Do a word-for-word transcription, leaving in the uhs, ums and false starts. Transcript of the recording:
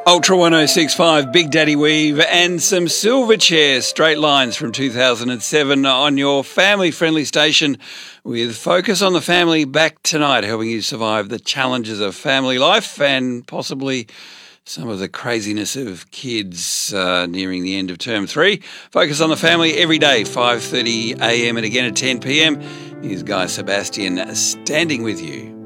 Ultra ten sixty-five, Big Daddy Weave and some Silverchair straight lines from two thousand seven on your family-friendly station with focus on the family back tonight, helping you survive the challenges of family life and possibly some of the craziness of kids uh, nearing the end of term three. Focus on the family every day, five thirty a m and again at ten p m. Here's Guy Sebastian standing with you.